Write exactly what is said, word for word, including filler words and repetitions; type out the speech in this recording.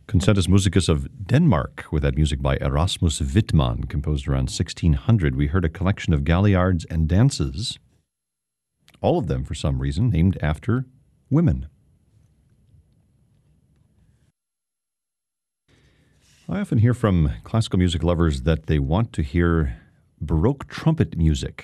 Concertus Musicus of Denmark, with that music by Erasmus Wittmann, composed around sixteen hundred. We heard a collection of galliards and dances, all of them, for some reason, named after women. I often hear from classical music lovers that they want to hear Baroque trumpet music.